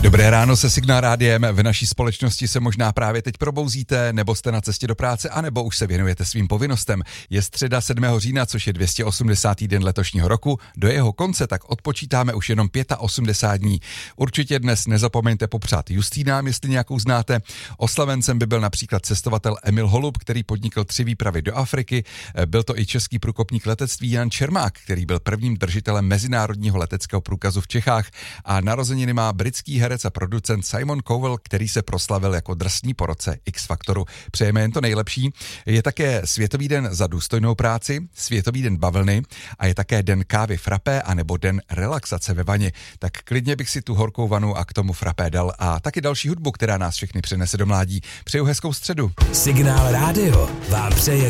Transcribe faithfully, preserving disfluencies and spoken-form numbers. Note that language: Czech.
Dobré ráno se Signál rádiem. V naší společnosti se možná právě teď probouzíte, nebo jste na cestě do práce, anebo už se věnujete svým povinnostem. Je středa sedmého října, což je dvě stě osmdesátý den letošního roku. Do jeho konce tak odpočítáme už jenom osmdesát pět dní. Určitě dnes nezapomeňte popřát Justínám, jestli nějakou znáte. Oslavencem by byl například cestovatel Emil Holub, který podnikl tři výpravy do Afriky. Byl to i český průkopník letectví Jan Čermák, který byl prvním držitelem mezinárodního leteckého průkazu v Čechách, a narozeniny má britský herec a producent Simon Cowell, který se proslavil jako drsný porotce X Faktoru. Přejeme jen to nejlepší. Je také Světový den za důstojnou práci, Světový den bavlny a je také den kávy frappé a nebo den relaxace ve vaně. Tak klidně bych si tu horkou vanu a k tomu frappé dal a taky další hudbu, která nás všechny přenese do mládí. Přeju hezkou středu. Signál rádio vám přeje